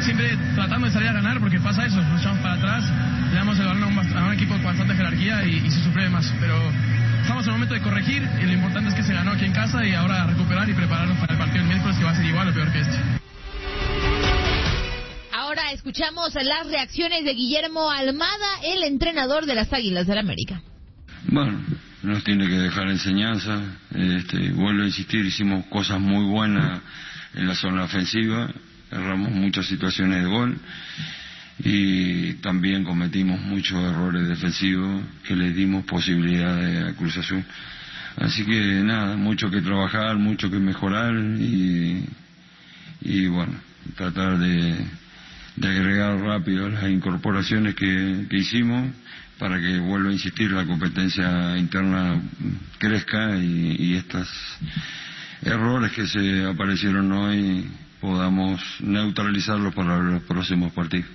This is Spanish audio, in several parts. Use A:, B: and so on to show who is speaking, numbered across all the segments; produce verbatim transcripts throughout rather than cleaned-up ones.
A: siempre tratando de salir a ganar, porque pasa eso, nos echamos para atrás, le damos el balón a un, a un equipo con bastante jerarquía y, y se sufre más, pero estamos en el momento de corregir y lo importante es que se ganó aquí en casa y ahora recuperar y prepararnos para el partido el miércoles, que va a ser igual o peor que este.
B: Ahora escuchamos las reacciones de Guillermo Almada, el entrenador de las Águilas del América.
C: Bueno, nos tiene que dejar enseñanza, este, vuelvo a insistir, hicimos cosas muy buenas en la zona ofensiva, erramos muchas situaciones de gol y también cometimos muchos errores defensivos que le dimos posibilidades a Cruz Azul. Así que nada, mucho que trabajar, mucho que mejorar y, y bueno, tratar de, de agregar rápido las incorporaciones que, que hicimos para que, vuelva a insistir, la competencia interna crezca y, y estos errores que se aparecieron hoy podamos neutralizarlos para los próximos partidos.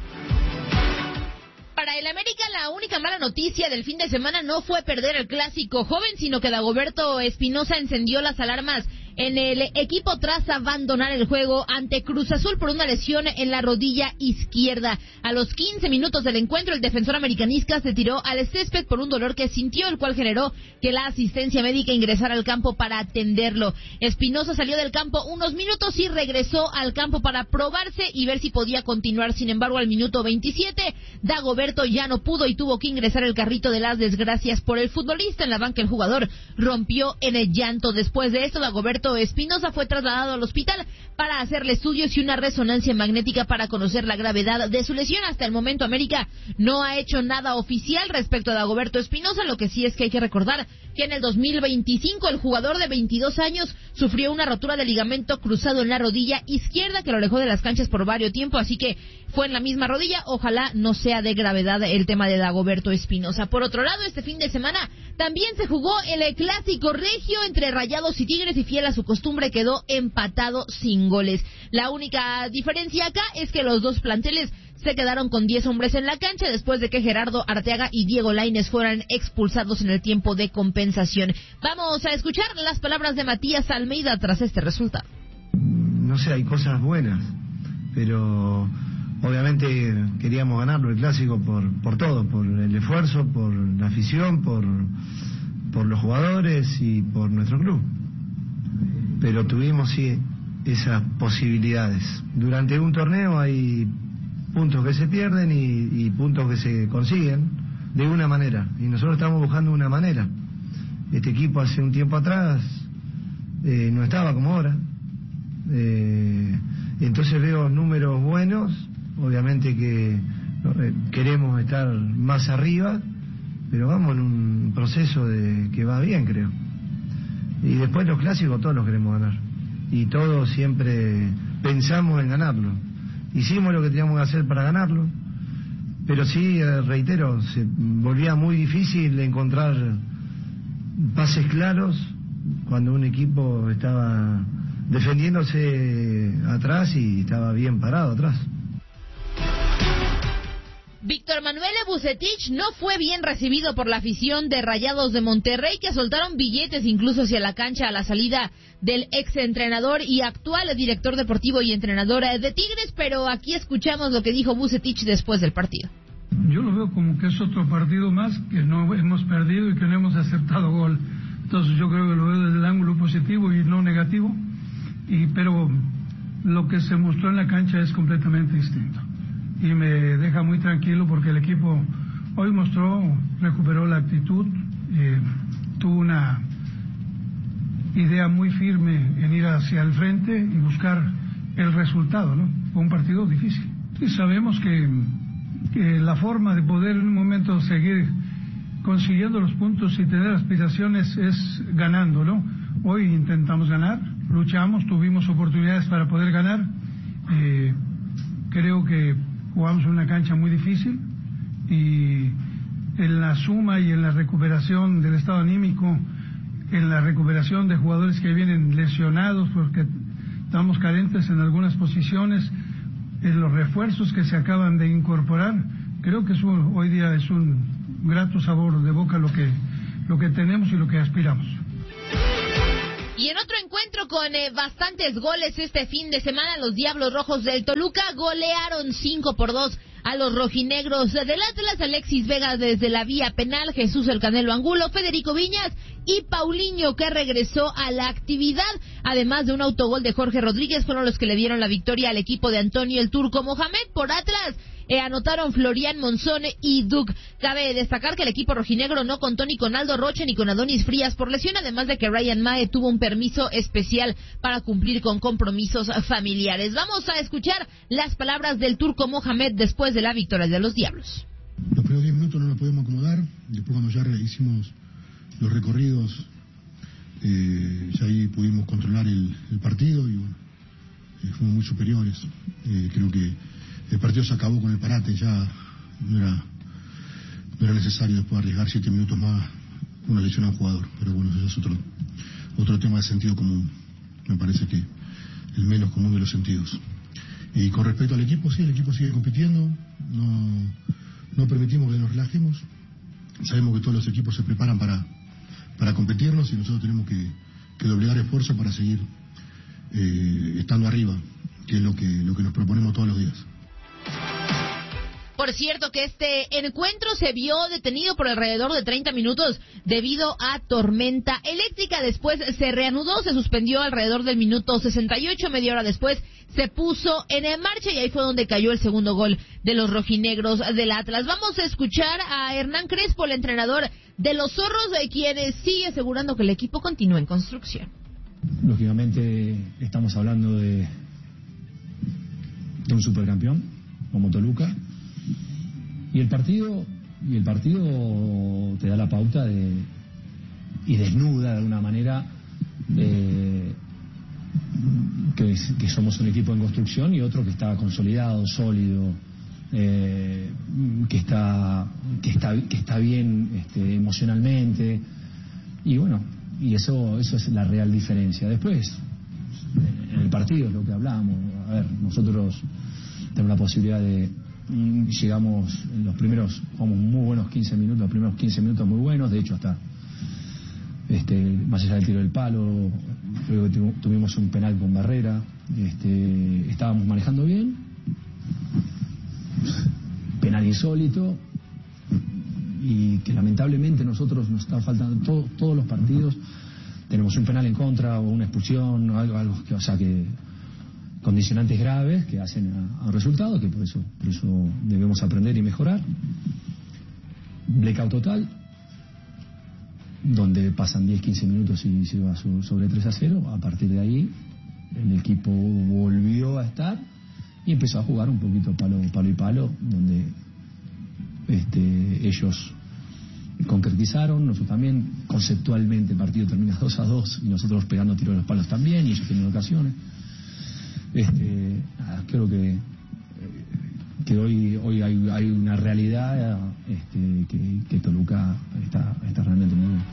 B: Para el América, la única mala noticia del fin de semana no fue perder el clásico joven, sino que Dagoberto Espinosa encendió las alarmas en el equipo tras abandonar el juego ante Cruz Azul por una lesión en la rodilla izquierda. A los quince minutos del encuentro, el defensor americanista se tiró al césped por un dolor que sintió, el cual generó que la asistencia médica ingresara al campo para atenderlo. Espinosa salió del campo unos minutos y regresó al campo para probarse y ver si podía continuar. Sin embargo, al minuto veintisiete, Dagoberto ya no pudo y tuvo que ingresar el carrito de las desgracias por el futbolista. En la banca, el jugador rompió en el llanto. Después de esto, Dagoberto Espinosa fue trasladado al hospital para hacerle estudios y una resonancia magnética para conocer la gravedad de su lesión. Hasta el momento, América no ha hecho nada oficial respecto a Dagoberto Espinosa. Lo que sí es que hay que recordar que en el dos mil veinticinco el jugador de veintidós años sufrió una rotura de ligamento cruzado en la rodilla izquierda que lo alejó de las canchas por varios tiempo, así que fue en la misma rodilla. Ojalá no sea de gravedad el tema de Dagoberto Espinosa. Por otro lado, este fin de semana también se jugó el clásico regio entre Rayados y Tigres y, fiel a su costumbre, quedó empatado sin goles. La única diferencia acá es que los dos planteles se quedaron con diez hombres en la cancha después de que Gerardo Arteaga y Diego Lainez fueran expulsados en el tiempo de compensación. Vamos a escuchar las palabras de Matías Almeida tras este resultado.
D: No sé, hay cosas buenas, pero obviamente queríamos ganarlo el clásico por por todo, por el esfuerzo, por la afición, por por los jugadores y por nuestro club. Pero tuvimos sí esas posibilidades. Durante un torneo hay puntos que se pierden y, y puntos que se consiguen de una manera, y nosotros estamos buscando una manera. Este equipo hace un tiempo atrás eh, no estaba como ahora, eh, entonces veo números buenos. Obviamente que eh, queremos estar más arriba, pero vamos en un proceso de que va bien, creo. Y después los clásicos todos los queremos ganar, y todos siempre pensamos en ganarlo. Hicimos lo que teníamos que hacer para ganarlo, pero sí, eh, reitero, se volvía muy difícil encontrar pases claros cuando un equipo estaba defendiéndose atrás y estaba bien parado atrás.
B: Víctor Manuel Vucetich no fue bien recibido por la afición de Rayados de Monterrey, que soltaron billetes incluso hacia la cancha a la salida del exentrenador y actual director deportivo y entrenador de Tigres, pero aquí escuchamos lo que dijo Vucetich después del partido.
E: Yo lo veo como que es otro partido más que no hemos perdido y que no hemos aceptado gol. Entonces yo creo que lo veo desde el ángulo positivo y no negativo, y pero lo que se mostró en la cancha es completamente distinto. Y me deja muy tranquilo porque el equipo hoy mostró, recuperó la actitud, eh, tuvo una idea muy firme en ir hacia el frente y buscar el resultado, ¿no? Fue un partido difícil. Y sabemos que, que la forma de poder en un momento seguir consiguiendo los puntos y tener aspiraciones es ganando, ¿no? Hoy intentamos ganar, luchamos, tuvimos oportunidades para poder ganar. Eh, creo que jugamos en una cancha muy difícil y en la suma y en la recuperación del estado anímico, en la recuperación de jugadores que vienen lesionados porque estamos carentes en algunas posiciones, en los refuerzos que se acaban de incorporar, creo que es un, hoy día es un grato sabor de boca lo que, lo que tenemos y lo que aspiramos.
B: Y en otro encuentro con eh, bastantes goles este fin de semana, los Diablos Rojos del Toluca golearon cinco por dos a los rojinegros del Atlas. Alexis Vega desde la vía penal, Jesús El Canelo Angulo, Federico Viñas y Paulinho, que regresó a la actividad, además de un autogol de Jorge Rodríguez, fueron los que le dieron la victoria al equipo de Antonio el Turco Mohamed. Por Atlas eh, anotaron Florian Monzón y Duke. Cabe destacar que el equipo rojinegro no contó ni con Aldo Rocha ni con Adonis Frías por lesión, además de que Ryan Mae tuvo un permiso especial para cumplir con compromisos familiares. Vamos a escuchar las palabras del Turco Mohamed después de la victoria de los Diablos.
F: Los primeros diez minutos no nos podíamos acomodar, después cuando ya hicimos los recorridos, eh, ya ahí pudimos controlar el, el partido y bueno, eh, fuimos muy superiores. Eh, creo que el partido se acabó con el parate, ya no era, no era necesario después arriesgar siete minutos más una lesión a un jugador, pero bueno, eso es otro, otro tema de sentido común, me parece que el menos común de los sentidos. Y con respecto al equipo, sí, el equipo sigue compitiendo, no, no permitimos que nos relajemos, sabemos que todos los equipos se preparan para para competirnos y nosotros tenemos que, que doblegar esfuerzo para seguir eh, estando arriba, que es lo que, lo que nos proponemos todos los días.
B: Por cierto que este encuentro se vio detenido por alrededor de treinta minutos debido a tormenta eléctrica. Después se reanudó, se suspendió alrededor del minuto sesenta y ocho, media hora después se puso en marcha y ahí fue donde cayó el segundo gol de los rojinegros del Atlas. Vamos a escuchar a Hernán Crespo, el entrenador de los Zorros, de quienes sigue asegurando que el equipo continúa en construcción.
G: Lógicamente estamos hablando de, de un supercampeón como Toluca. Y el partido y el partido te da la pauta de y desnuda de alguna manera eh, que, que somos un equipo en construcción y otro que está consolidado, sólido, eh, que está que está que está bien este, emocionalmente y bueno y eso eso es la real diferencia. Después en el partido es lo que hablábamos. A ver, nosotros tenemos la posibilidad de llegamos en los primeros, como muy buenos quince minutos, los primeros quince minutos muy buenos, de hecho hasta este, más allá del tiro del palo, creo que tuvimos un penal con Barrera, este, estábamos manejando bien, penal insólito, y que lamentablemente nosotros nos están faltando todo, todos los partidos, tenemos un penal en contra o una expulsión o algo, algo que, o sea que condicionantes graves que hacen a, a un resultado, que por eso, por eso debemos aprender y mejorar. Blackout total, donde pasan diez quince minutos y se va sobre tres a cero. A partir de ahí, el equipo volvió a estar y empezó a jugar un poquito palo, palo y palo, donde este, ellos concretizaron, nosotros también. Conceptualmente el partido termina dos a dos y nosotros pegando tiros de los palos también, y ellos tienen ocasiones. Este, nada, creo que, que hoy hoy hay, hay una realidad este, que, que Toluca está, está realmente muy bien.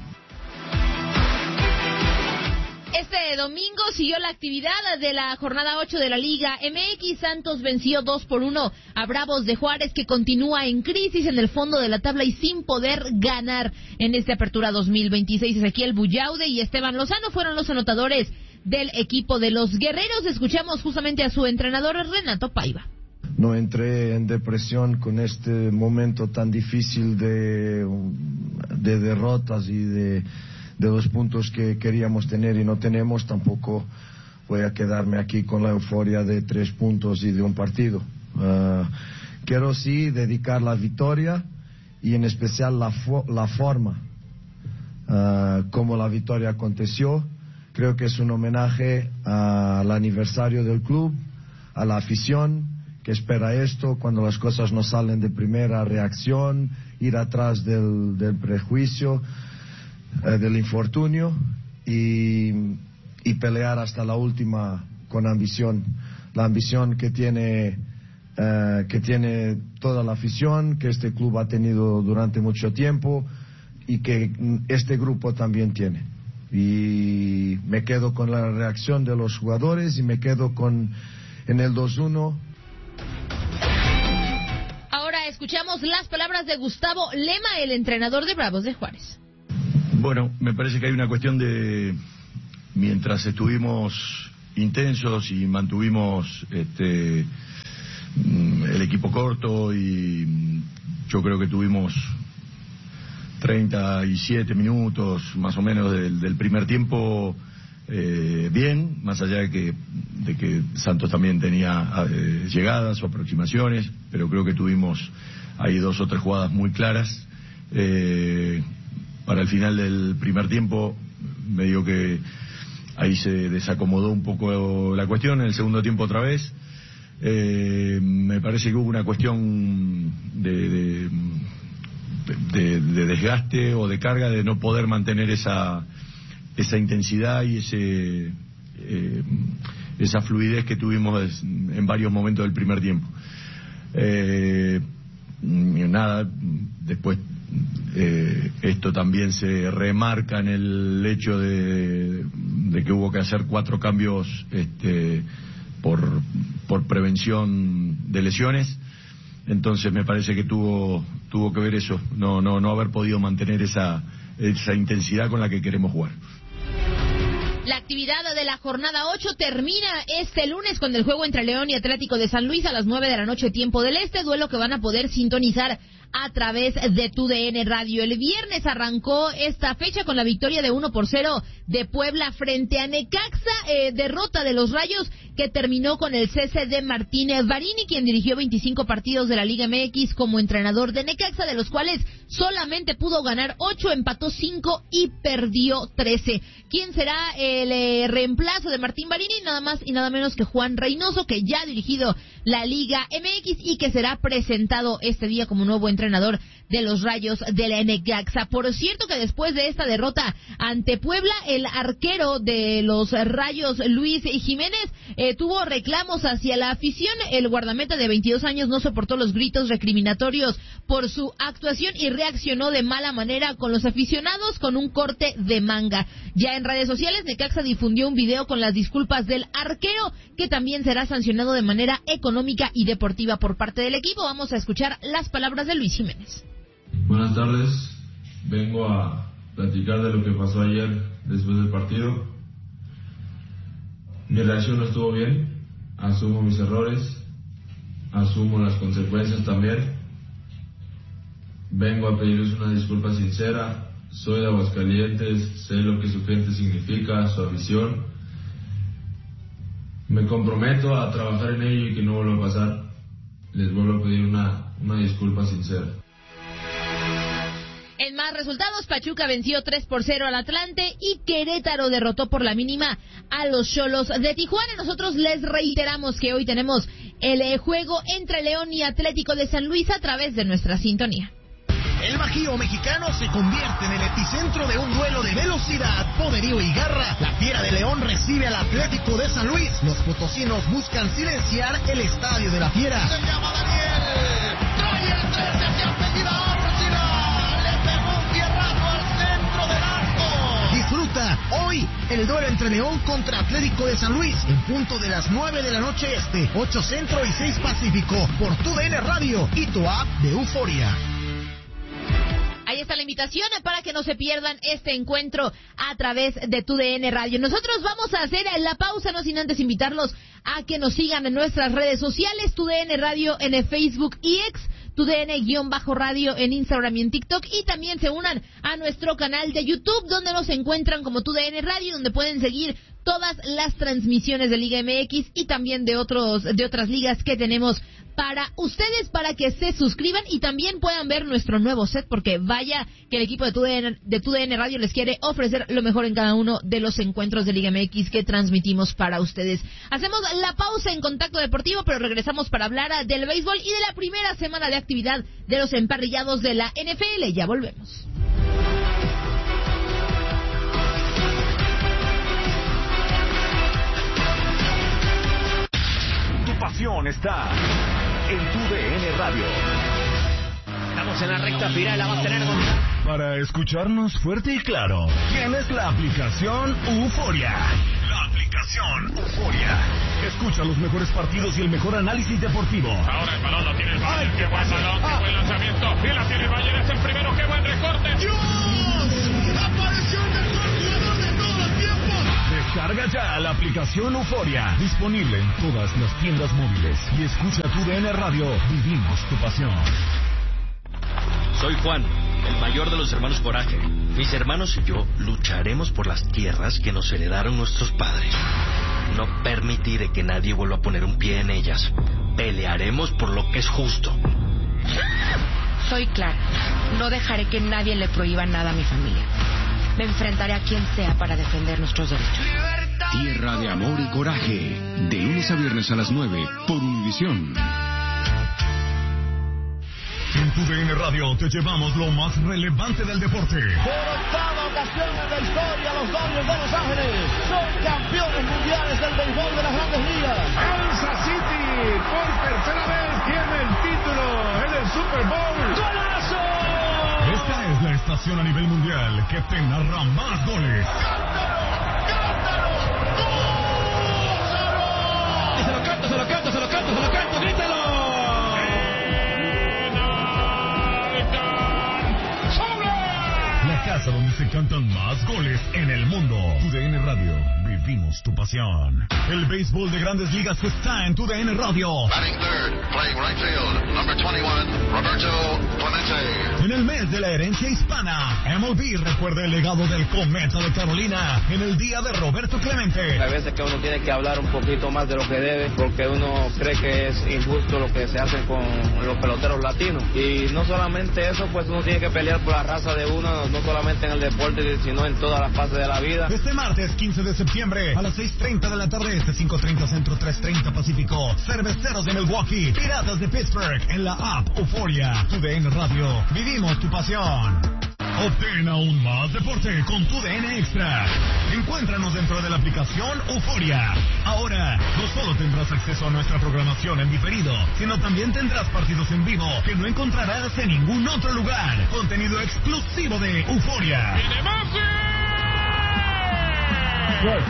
B: Este domingo siguió la actividad de la jornada ocho de la Liga M X. Santos venció dos por uno a Bravos de Juárez, que continúa en crisis en el fondo de la tabla y sin poder ganar en esta apertura dos mil veintiséis. Ezequiel Bullaude y Esteban Lozano fueron los anotadores del equipo de los Guerreros. Escuchamos justamente a su entrenador Renato Paiva.
H: No entré en depresión con este momento tan difícil de, de derrotas y de, de los puntos que queríamos tener y no tenemos. Tampoco voy a quedarme aquí con la euforia de tres puntos y de un partido. Uh, quiero sí dedicar la victoria y en especial la, fo- la forma uh, como la victoria aconteció. Creo que es un homenaje al aniversario del club, a la afición que espera esto cuando las cosas no salen de primera reacción, ir atrás del, del prejuicio, eh, del infortunio y, y pelear hasta la última con ambición. La ambición que tiene, eh, que tiene toda la afición, que este club ha tenido durante mucho tiempo y que este grupo también tiene. Y me quedo con la reacción de los jugadores y me quedo con en el dos uno.
B: Ahora escuchamos las palabras de Gustavo Lema, el entrenador de Bravos de Juárez.
I: Bueno, me parece que hay una cuestión de mientras estuvimos intensos y mantuvimos este, el equipo corto, y yo creo que tuvimos treinta y siete minutos más o menos del, del primer tiempo eh, bien, más allá de que, de que Santos también tenía eh, llegadas o aproximaciones, pero creo que tuvimos ahí dos o tres jugadas muy claras. Eh, para el final del primer tiempo me digo que ahí se desacomodó un poco la cuestión. En el segundo tiempo otra vez eh, me parece que hubo una cuestión de, de, de, de desgaste o de carga, de no poder mantener esa esa intensidad y ese eh, esa fluidez que tuvimos en varios momentos del primer tiempo. Eh, nada, después eh, esto también se remarca en el hecho de, de que hubo que hacer cuatro cambios este, por, por prevención de lesiones. Entonces me parece que tuvo tuvo que ver eso, no no no haber podido mantener esa esa intensidad con la que queremos jugar.
B: La actividad de la jornada ocho termina este lunes con el juego entre León y Atlético de San Luis a las nueve de la noche, tiempo del este, duelo que van a poder sintonizar a través de T U D N Radio. El viernes arrancó esta fecha con la victoria de uno por cero de Puebla frente a Necaxa, eh, derrota de los Rayos que terminó con el cese de Martín Varini, quien dirigió veinticinco partidos de la Liga M X como entrenador de Necaxa, de los cuales solamente pudo ganar ocho, empató cinco y perdió trece. ¿Quién será el eh, reemplazo de Martín Varini? Nada más y nada menos que Juan Reynoso, que ya ha dirigido la Liga M X y que será presentado este día como nuevo entrenador entrenador de los Rayos de la Necaxa. Por cierto que después de esta derrota ante Puebla, el arquero de los Rayos, Luis Jiménez, eh, tuvo reclamos hacia la afición. El guardameta de veintidós años no soportó los gritos recriminatorios por su actuación y reaccionó de mala manera con los aficionados con un corte de manga. Ya en redes sociales, Necaxa difundió un video con las disculpas del arquero, que también será sancionado de manera económica y deportiva por parte del equipo. Vamos a escuchar las palabras de Luis Jiménez.
J: Buenas tardes, vengo a platicar de lo que pasó ayer después del partido. Mi reacción no estuvo bien, asumo mis errores, asumo las consecuencias también. Vengo a pedirles una disculpa sincera. Soy de Aguascalientes, sé lo que su gente significa, su afición. Me comprometo a trabajar en ello y que no vuelva a pasar. Les vuelvo a pedir una, una disculpa sincera.
B: En más resultados, Pachuca venció tres por cero al Atlante y Querétaro derrotó por la mínima a los Xolos de Tijuana. Nosotros les reiteramos que hoy tenemos el eh, juego entre León y Atlético de San Luis a través de nuestra sintonía.
K: El Bajío mexicano se convierte en el epicentro de un duelo de velocidad, poderío y garra. La Fiera de León recibe al Atlético de San Luis. Los potosinos buscan silenciar el estadio de la Fiera. Se llama Daniel. Trae el trece hacia Peguida Árcila. Le pegó un fierrazo al centro del arco. Disfruta hoy el duelo entre León contra Atlético de San Luis en punto de las nueve de la noche este, ocho centro y seis pacífico por T U D N Radio y tu app de Euforia.
B: Ahí está la invitación para que no se pierdan este encuentro a través de T U D N Radio. Nosotros vamos a hacer la pausa, no sin antes invitarlos a que nos sigan en nuestras redes sociales, T U D N Radio en Facebook y X, T U D N-Radio en Instagram y en TikTok, y también se unan a nuestro canal de YouTube, donde nos encuentran como T U D N Radio, donde pueden seguir todas las transmisiones de Liga M X y también de otros de otras ligas que tenemos para ustedes, para que se suscriban y también puedan ver nuestro nuevo set, porque vaya que el equipo de T U D N, de T U D N Radio les quiere ofrecer lo mejor en cada uno de los encuentros de Liga M X que transmitimos para ustedes. Hacemos la pausa en Contacto Deportivo, pero regresamos para hablar del béisbol y de la primera semana de actividad de los emparrillados de la N F L. Ya volvemos.
L: Tu pasión está en T U D N Radio.
K: Estamos en la recta final, la va a tener
L: Para escucharnos fuerte y claro, tienes la aplicación Euforia. La aplicación Euforia. Escucha los mejores partidos y el mejor análisis deportivo.
M: Ahora el balón lo tiene el Bayern. Qué buen balón, qué buen lanzamiento. Y la tiene el Bayern, es el primero, qué buen recorte.
K: ¡Dios! ¡Apareció el mejor jugador de todos los tiempos!
L: Descarga ya la aplicación Euforia, disponible en todas las tiendas móviles. Y escucha tu D N Radio, vivimos tu pasión.
N: Soy Juan, el mayor de los hermanos Coraje. Mis hermanos y yo lucharemos por las tierras que nos heredaron nuestros padres. No permitiré que nadie vuelva a poner un pie en ellas. Pelearemos por lo que es justo.
O: Soy Clara. No dejaré que nadie le prohíba nada a mi familia. Me enfrentaré a quien sea para defender nuestros derechos.
P: Tierra de amor y coraje. De lunes a viernes a las nueve por Univisión.
L: En tu D N Radio te llevamos lo más relevante del deporte.
K: Por octava ocasión en la historia, los Dodgers de Los Ángeles son campeones mundiales del béisbol de las Grandes Ligas.
Q: Kansas City por tercera vez tiene el título en el Super Bowl. ¡Golazo!
L: Esta es la estación a nivel mundial que te narra más goles.
K: ¡Se lo canto, se lo canto, se lo canto, se lo canto, grítalo!
L: La casa donde se cantan más goles en el mundo. Tu D N Radio, vivimos tu pasión. El béisbol de Grandes Ligas está en Tu D N Radio.
R: Batting third, playing right field, number twenty-one, Roberto Clemente.
L: En el mes de la herencia hispana, M L B recuerda el legado del Cometa de Carolina en el día de Roberto Clemente.
S: Hay veces que uno tiene que hablar un poquito más de lo que debe, porque uno cree que es injusto lo que se hace con los peloteros latinos. Y no solamente eso, pues uno tiene que pelear por la raza de uno, no solamente en el deporte, sino en todas las fases de la vida.
L: Este martes quince de septiembre a las seis treinta de la tarde, este cinco treinta Centro, tres treinta Pacífico. Cerveceros de Milwaukee, Piratas de Pittsburgh en la app Euforia. Tu D N Radio, vivimos tu pasión. Obtén aún más deporte con Tu D N Extra. Encuéntranos dentro de la aplicación Euforia. Ahora, no solo tendrás acceso a nuestra programación en diferido, sino también tendrás partidos en vivo que no encontrarás en ningún otro lugar. Contenido exclusivo de Euforia.
M: ¡Y de Messi!
L: ¡Gol!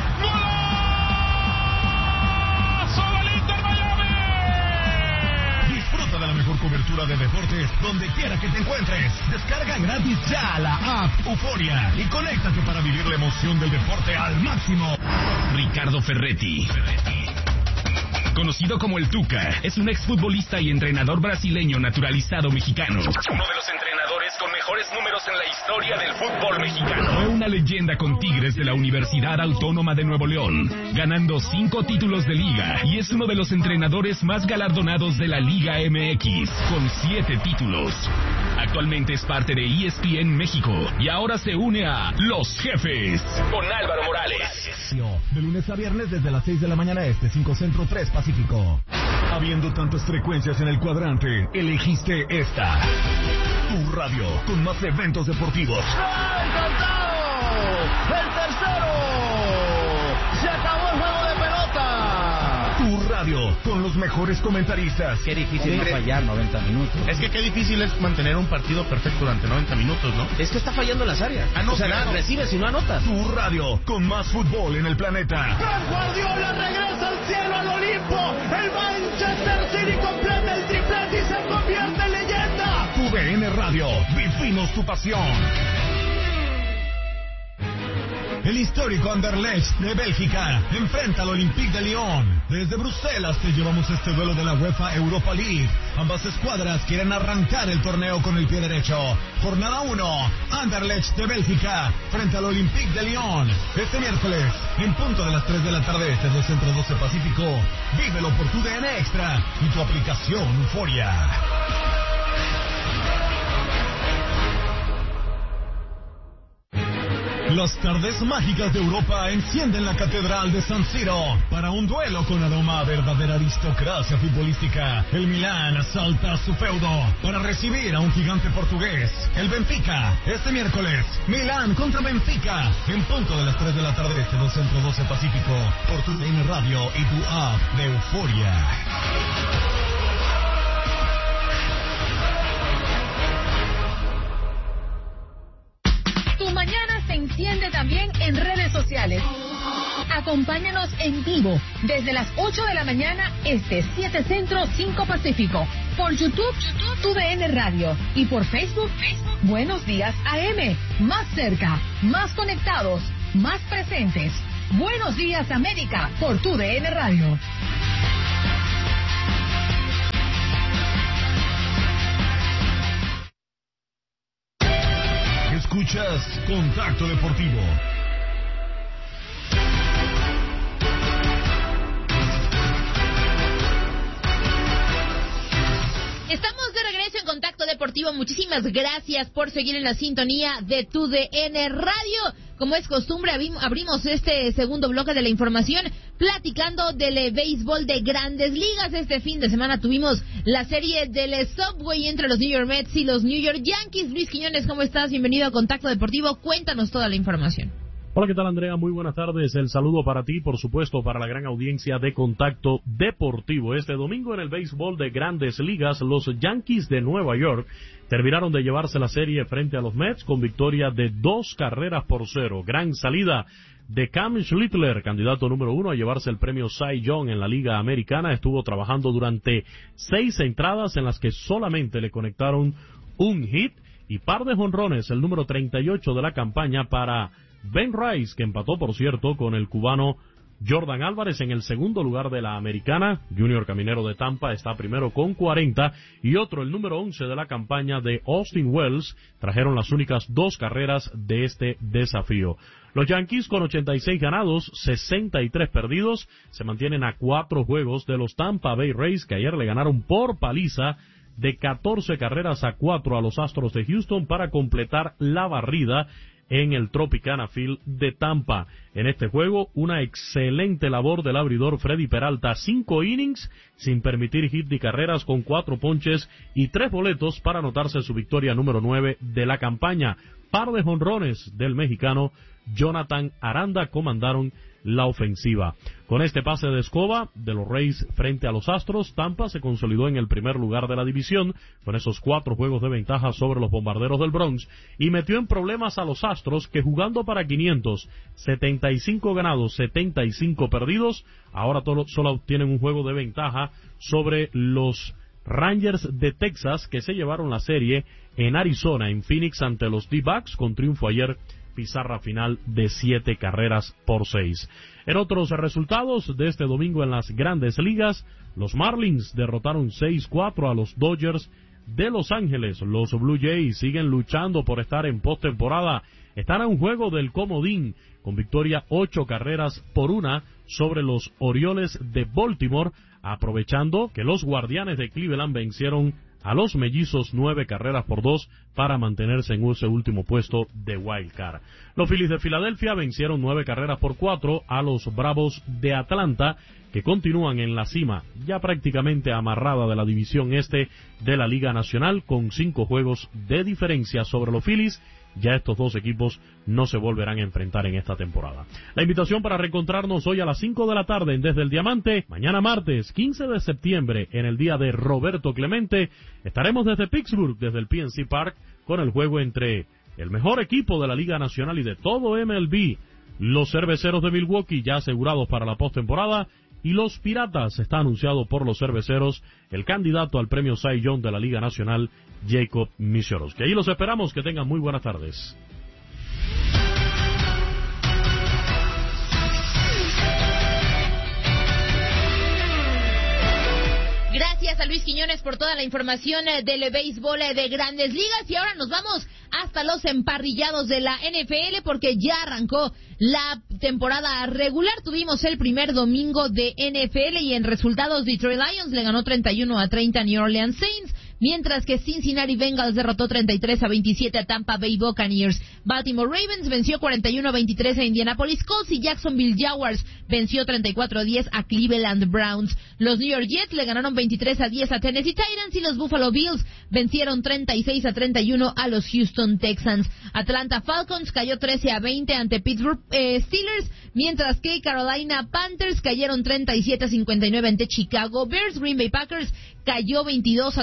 L: Disfruta de la mejor cobertura de deportes donde quiera que te encuentres. Descarga gratis ya la app Euforia y conéctate para vivir la emoción del deporte al máximo.
P: Ricardo Ferretti. Conocido como el Tuca, es un exfutbolista y entrenador brasileño naturalizado mexicano. Uno de los entrenadores con mejores números en la historia del fútbol mexicano. Fue una leyenda con Tigres de la Universidad Autónoma de Nuevo León, ganando cinco títulos de liga, y es uno de los entrenadores más galardonados de la Liga M X, con siete títulos. Actualmente es parte de E S P N México y ahora se une a Los Jefes con Álvaro Morales.
L: De lunes a viernes desde las seis de la mañana este, cinco Centro, tres Pacífico. Habiendo tantas frecuencias en el cuadrante, elegiste esta. Tu radio con más eventos deportivos.
K: ¡Encantado! ¡El tercero! ¡Se acabó el juego de pelota!
L: Tu radio con los mejores comentaristas.
T: Qué difícil es fallar noventa minutos.
U: Es que qué difícil es mantener un partido perfecto durante noventa minutos, ¿no?
T: Es que está fallando en las áreas.
U: Ah, no,
T: o sea,
U: claro.
T: recibes y no anotas.
L: Tu radio con más fútbol en el planeta.
K: ¡Pep Guardiola regresa al cielo, al Olimpo! ¡El Manchester City completa el triplete y se convierte en leyenda!
L: Tu D N Radio, vivimos tu pasión. El histórico Anderlecht de Bélgica enfrenta al Olympique de Lyon. Desde Bruselas te llevamos este duelo de la UEFA Europa League. Ambas escuadras quieren arrancar el torneo con el pie derecho. Jornada uno, Anderlecht de Bélgica frente al Olympique de Lyon. Este miércoles, en punto de las tres de la tarde, este dos Centro, doce Pacífico. Vívelo por tu D N Extra y tu aplicación Euforia. Las tardes mágicas de Europa encienden la Catedral de San Siro para un duelo con aroma a verdadera aristocracia futbolística. El Milán asalta su feudo para recibir a un gigante portugués, el Benfica. Este miércoles, Milán contra Benfica, en punto de las tres de la tarde, este dos Centro, doce Pacífico, por tu D N Radio y tu app de Euforia.
V: Mañana se enciende también en redes sociales. Acompáñanos en vivo desde las ocho de la mañana este, siete Centro, cinco Pacífico. Por YouTube, Tu D N Radio. Y por Facebook, Facebook, Buenos Días A M. Más cerca, más conectados, más presentes. Buenos Días América por tu D N Radio.
L: Escuchas Contacto Deportivo.
B: Estamos de regreso en Contacto Deportivo. Muchísimas gracias por seguir en la sintonía de tu D N Radio. Como es costumbre, abrimos este segundo bloque de la información platicando del béisbol de Grandes Ligas. Este fin de semana tuvimos la serie del Subway entre los New York Mets y los New York Yankees. Luis Quiñones, ¿cómo estás? Bienvenido a Contacto Deportivo. Cuéntanos toda la información.
A: Hola, ¿qué tal, Andrea? Muy buenas tardes. El saludo para ti, por supuesto, para la gran audiencia de Contacto Deportivo. Este domingo en el béisbol de Grandes Ligas, los Yankees de Nueva York terminaron de llevarse la serie frente a los Mets con victoria de dos carreras por cero. Gran salida de Cam Schlittler, candidato número uno a llevarse el premio Cy Young en la Liga Americana. Estuvo trabajando durante seis entradas en las que solamente le conectaron un hit y par de jonrones, el número treinta y ocho de la campaña para Ben Rice, que empató, por cierto, con el cubano Jordan Álvarez en el segundo lugar de la Americana. Junior Caminero de Tampa está primero con cuarenta y otro, el número once de la campaña de Austin Wells, trajeron las únicas dos carreras de este desafío. Los Yankees con ochenta y seis ganados, sesenta y tres perdidos, se mantienen a cuatro juegos de los Tampa Bay Rays, que ayer le ganaron por paliza de catorce carreras a cuatro a los Astros de Houston para completar la barrida en el Tropicana Field de Tampa. En este juego, una excelente labor del abridor Freddy Peralta, cinco innings sin permitir hit ni carreras, con cuatro ponches y tres boletos para anotarse su victoria número nueve de la campaña. Par de jonrones del mexicano Jonathan Aranda comandaron la ofensiva. Con este pase de escoba de los Rays frente a los Astros, Tampa se consolidó en el primer lugar de la división con esos cuatro juegos de ventaja sobre los Bombarderos del Bronx y metió en problemas a los Astros, que jugando para quinientos, setenta y cinco ganados, setenta y cinco perdidos, ahora todo, solo obtienen un juego de ventaja sobre los Rangers de Texas, que se llevaron la serie en Arizona, en Phoenix, ante los D-Backs, con triunfo ayer, pizarra final de siete carreras por seis. En otros resultados de este domingo en las Grandes Ligas, los Marlins derrotaron seis cuatro a los Dodgers de Los Ángeles. Los Blue Jays siguen luchando por estar en postemporada. Están a un juego del comodín, con victoria ocho carreras por una sobre los Orioles de Baltimore, aprovechando que los Guardianes de Cleveland vencieron a los Mellizos nueve carreras por dos para mantenerse en ese último puesto de Wild Card. Los Phillies de Filadelfia vencieron nueve carreras por cuatro a los Bravos de Atlanta, que continúan en la cima, ya prácticamente amarrada de la división este de la Liga Nacional, con cinco juegos de diferencia sobre los Phillies. Ya estos dos equipos no se volverán a enfrentar en esta temporada. La invitación para reencontrarnos hoy a las cinco de la tarde en Desde el Diamante. Mañana martes, quince de septiembre, en el día de Roberto Clemente, estaremos desde Pittsburgh, desde el P N C Park, con el juego entre el mejor equipo de la Liga Nacional y de todo M L B, los Cerveceros de Milwaukee, ya asegurados para la postemporada, y los Piratas. Está anunciado por los Cerveceros el candidato al premio Cy Young de la Liga Nacional, Jacob Misiorowski. Ahí los esperamos. Que tengan muy buenas tardes.
B: Gracias a Luis Quiñones por toda la información del béisbol de Grandes Ligas. Y ahora nos vamos hasta los emparrillados de la N F L, porque ya arrancó la temporada regular. Tuvimos el primer domingo de N F L y en resultados Detroit Lions le ganó treinta y uno a treinta a New Orleans Saints, mientras que Cincinnati Bengals derrotó treinta y tres a veintisiete a Tampa Bay Buccaneers. Baltimore Ravens venció cuarenta y uno a veintitrés a Indianapolis Colts y Jacksonville Jaguars venció treinta y cuatro a diez a Cleveland Browns. Los New York Jets le ganaron veintitrés a diez a Tennessee Titans y los Buffalo Bills vencieron treinta y seis a treinta y uno a los Houston Texans. Atlanta Falcons cayó trece a veinte ante Pittsburgh eh, Steelers, mientras que Carolina Panthers cayeron treinta y siete a cincuenta y nueve ante Chicago Bears. Green Bay Packers cayó veintidós a treinta y nueve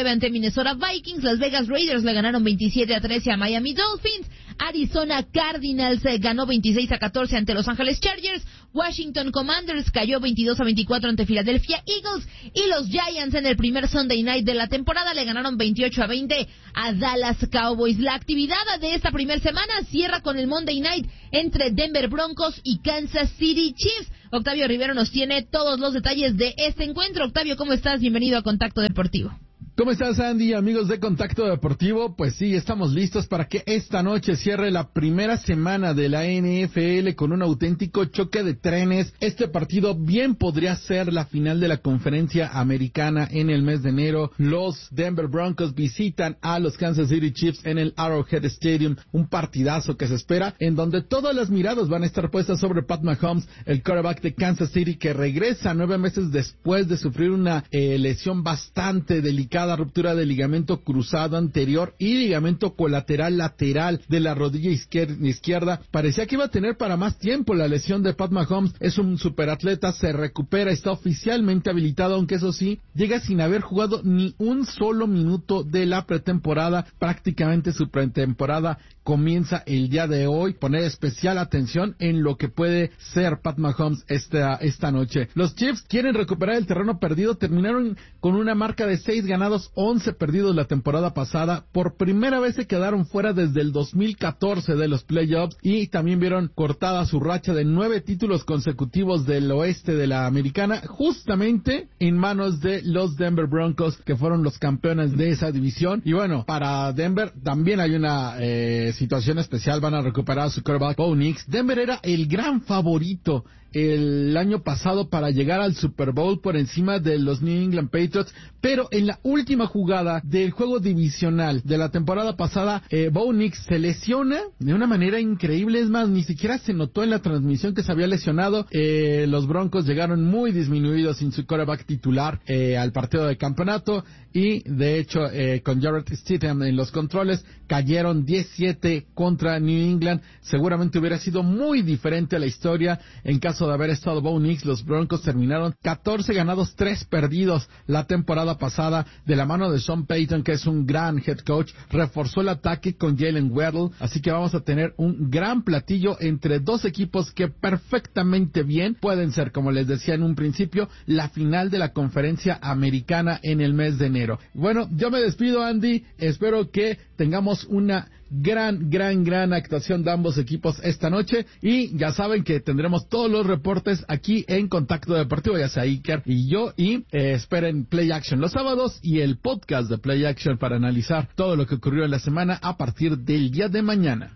B: nueve ante Minnesota Vikings. Las Vegas Raiders le ganaron veintisiete a trece a Miami Dolphins. Arizona Cardinals ganó veintiséis a catorce ante Los Ángeles Chargers. Washington Commanders cayó veintidós a veinticuatro ante Philadelphia Eagles. Y los Giants en el primer Sunday Night de la temporada le ganaron veintiocho a veinte a Dallas Cowboys. La actividad de esta primera semana cierra con el Monday Night entre Denver Broncos y Kansas City Chiefs. Octavio Rivero nos tiene todos los detalles de este encuentro. Octavio, ¿cómo estás? Bienvenido a Contacto Deportivo.
C: ¿Cómo estás, Andy? Amigos de Contacto Deportivo, pues sí, estamos listos para que esta noche cierre la primera semana de la N F L con un auténtico choque de trenes. Este partido bien podría ser la final de la conferencia americana en el mes de enero. Los Denver Broncos visitan a los Kansas City Chiefs en el Arrowhead Stadium, un partidazo que se espera, en donde todas las miradas van a estar puestas sobre Pat Mahomes, el quarterback de Kansas City, que regresa nueve meses después de sufrir una eh, lesión bastante delicada, ruptura de ligamento cruzado anterior y ligamento colateral lateral de la rodilla izquierda. Parecía que iba a tener para más tiempo la lesión de Pat Mahomes. Es un superatleta, se recupera, está oficialmente habilitado, aunque eso sí, llega sin haber jugado ni un solo minuto de la pretemporada. Prácticamente su pretemporada comienza el día de hoy. Poner especial atención en lo que puede ser Pat Mahomes esta, esta noche. Los Chiefs quieren recuperar el terreno perdido. Terminaron con una marca de seis ganados, once perdidos la temporada pasada. Por primera vez se quedaron fuera desde el dos mil catorce de los playoffs y también vieron cortada su racha de nueve títulos consecutivos del oeste de la americana, justamente en manos de los Denver Broncos, que fueron los campeones de esa división. Y bueno, para Denver también hay una eh, situación especial. Van a recuperar a su quarterback Bo Nix. Denver era el gran favorito el año pasado para llegar al Super Bowl por encima de los New England Patriots, pero en la última jugada del juego divisional de la temporada pasada, eh, Bo Nix se lesiona de una manera increíble. Es más, ni siquiera se notó en la transmisión que se había lesionado. Eh, los Broncos llegaron muy disminuidos sin su quarterback titular eh, al partido de campeonato, y de hecho eh, con Jarrett Stidham en los controles cayeron diez siete contra New England. Seguramente hubiera sido muy diferente la historia en caso de haber estado Bo Nix. Los Broncos terminaron catorce ganados, tres perdidos la temporada pasada, de la mano de Sean Payton, que es un gran head coach. Reforzó el ataque con Jalen Waddle, así que vamos a tener un gran platillo entre dos equipos que perfectamente bien pueden ser, como les decía en un principio, la final de la conferencia americana en el mes de enero. Bueno, yo me despido, Andy. Espero que tengamos una gran, gran, gran actuación de ambos equipos esta noche, y ya saben que tendremos todos los reportes aquí en Contacto Deportivo, ya sea Iker y yo, y eh, esperen Play Action los sábados y el podcast de Play Action para analizar todo lo que ocurrió en la semana a partir del día de mañana.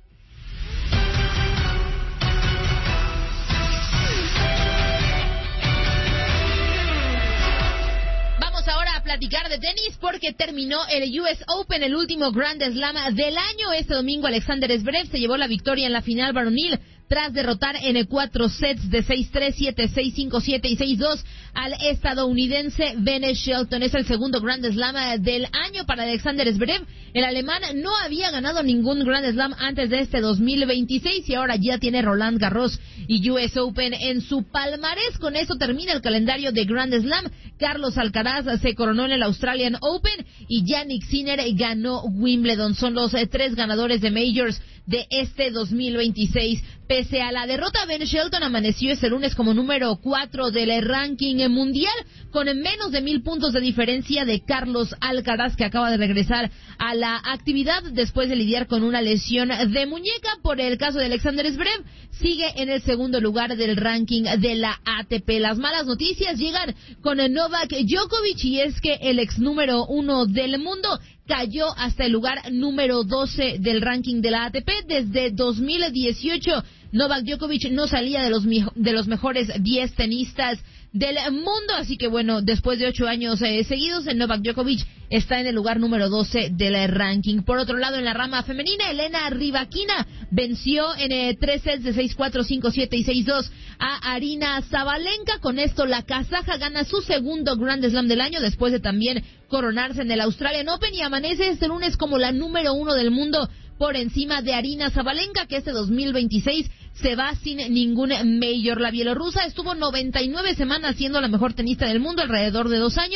B: Platicar de tenis porque terminó el U S Open, el último Grand Slam del año. Este domingo Alexander Zverev se llevó la victoria en la final varonil tras derrotar en cuatro sets de seis tres, siete seis, cinco siete y seis dos al estadounidense Ben Shelton. Es el segundo Grand Slam del año para Alexander Zverev. El alemán no había ganado ningún Grand Slam antes de este dos mil veintiséis y ahora ya tiene Roland Garros y U S Open en su palmarés. Con eso termina el calendario de Grand Slam. Carlos Alcaraz se coronó en el Australian Open y Jannik Sinner ganó Wimbledon. Son los eh, tres ganadores de Majors de este dos mil veintiséis. Pese a la derrota, Ben Shelton amaneció este lunes como número cuatro del ranking mundial, con menos de mil puntos de diferencia de Carlos Alcaraz, que acaba de regresar a la actividad después de lidiar con una lesión de muñeca. Por el caso de Alexander Zverev, sigue en el segundo lugar del ranking de la A T P. Las malas noticias llegan con Novak Djokovic, y es que el ex número uno del mundo cayó hasta el lugar número doce del ranking de la A T P. Desde dos mil dieciocho, Novak Djokovic no salía de los, de los mejores diez tenistas del mundo, así que bueno, después de ocho años eh, seguidos, el Novak Djokovic está en el lugar número doce del ranking. Por otro lado, en la rama femenina, Elena Rybakina venció en eh, tres sets de seis cuatro, cinco siete y seis dos a Arina Sabalenka. Con esto, la kazaja gana su segundo Grand Slam del año, después de también coronarse en el Australian Open, y amanece este lunes como la número uno del mundo, por encima de Arina Sabalenka, que este dos mil veintiséis se va sin ningún major. La bielorrusa estuvo noventa y nueve semanas siendo la mejor tenista del mundo, alrededor de dos años,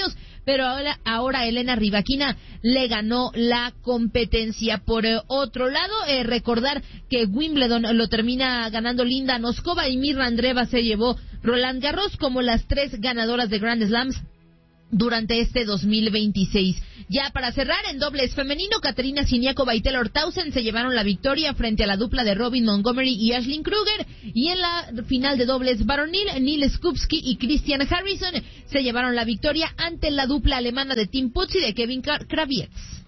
B: pero ahora, ahora Elena Rybakina le ganó la competencia. Por eh, otro lado, eh, recordar que Wimbledon lo termina ganando Linda Noskova y Mirra Andreeva se llevó Roland Garros como las tres ganadoras de Grand Slams durante este dos mil veintiséis. Ya para cerrar, en dobles femenino, Katerina Siniakova y Taylor Townsend se llevaron la victoria frente a la dupla de Robin Montgomery y Ashlyn Kruger, y en la final de dobles varonil, Neil Skupski y Christian Harrison se llevaron la victoria ante la dupla alemana de Tim Putz y de Kevin Kravietz.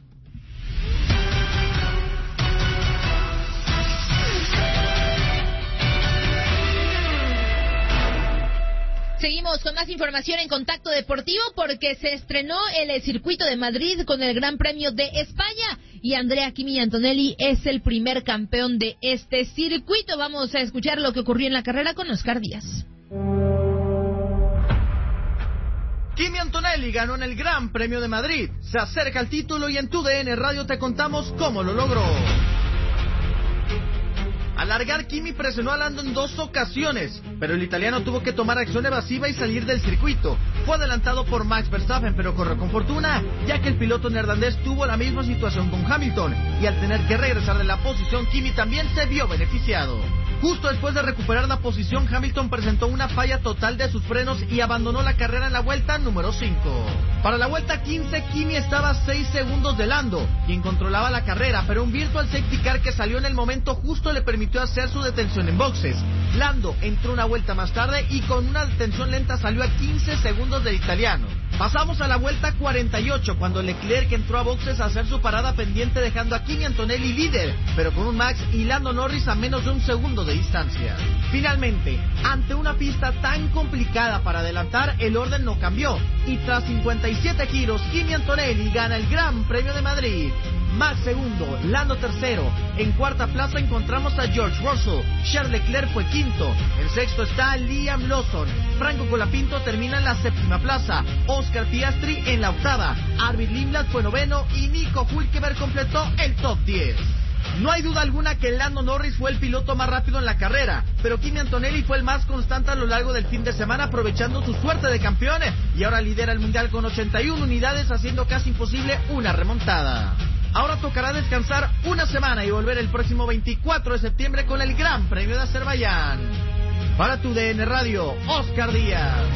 B: Seguimos con más información en Contacto Deportivo porque se estrenó el circuito de Madrid con el Gran Premio de España y Andrea Kimi Antonelli es el primer campeón de este circuito. Vamos a escuchar lo que ocurrió en la carrera con Oscar Díaz.
D: Kimi Antonelli ganó en el Gran Premio de Madrid. Se acerca al título y en tu D N Radio te contamos cómo lo logró. Al largar, Kimi presionó a Lando en dos ocasiones, pero el italiano tuvo que tomar acción evasiva y salir del circuito. Fue adelantado por Max Verstappen, pero corrió con fortuna, ya que el piloto neerlandés tuvo la misma situación con Hamilton, y al tener que regresar de la posición, Kimi también se vio beneficiado. Justo después de recuperar la posición, Hamilton presentó una falla total de sus frenos y abandonó la carrera en la vuelta número cinco. Para la vuelta quince, Kimi estaba a seis segundos de Lando, quien controlaba la carrera, pero un virtual safety car que salió en el momento justo le permitió hacer su detención en boxes. Lando entró una vuelta más tarde y con una detención lenta salió a quince segundos del italiano. Pasamos a la vuelta cuarenta y ocho, cuando Leclerc entró a boxes a hacer su parada pendiente, dejando a Kimi Antonelli líder, pero con un Max y Lando Norris a menos de un segundo de distancia. Finalmente, ante una pista tan complicada para adelantar, el orden no cambió, y tras cincuenta y siete giros, Kimi Antonelli gana el Gran Premio de Madrid. Max segundo, Lando tercero. En cuarta plaza encontramos a George Russell. Charles Leclerc fue quinto. En sexto está Liam Lawson. Franco Colapinto termina en la séptima plaza. Oscar Piastri en la octava. Arvid Lindblad fue noveno y Nico Hülkenberg completó el top diez. No hay duda alguna que Lando Norris fue el piloto más rápido en la carrera, pero Kimi Antonelli fue el más constante a lo largo del fin de semana, aprovechando su suerte de campeón, y ahora lidera el mundial con ochenta y una unidades, haciendo casi imposible una remontada. Ahora tocará descansar una semana y volver el próximo veinticuatro de septiembre con el Gran Premio de Azerbaiyán. Para tu D N Radio, Oscar Díaz.